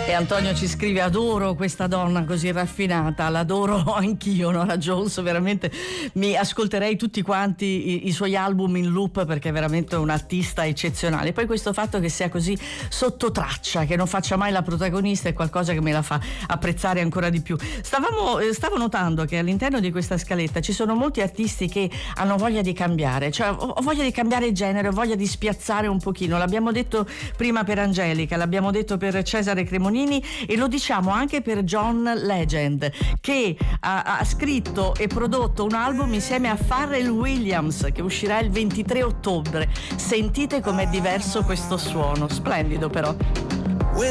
E Antonio ci scrive: adoro questa donna così raffinata, l'adoro anch'io, Norah Jones, veramente mi ascolterei tutti quanti i suoi album in loop, perché è veramente un artista eccezionale. Poi questo fatto che sia così sotto traccia, che non faccia mai la protagonista, è qualcosa che me la fa apprezzare ancora di più. Stavo notando che all'interno di questa scaletta ci sono molti artisti che hanno voglia di cambiare, cioè ho voglia di cambiare genere, ho voglia di spiazzare un pochino. L'abbiamo detto prima per Angelica, l'abbiamo detto per Cesare Cremonini e lo diciamo anche per John Legend, che ha scritto e prodotto un album insieme a Pharrell Williams che uscirà il 23 ottobre. Sentite com'è diverso questo suono, splendido però.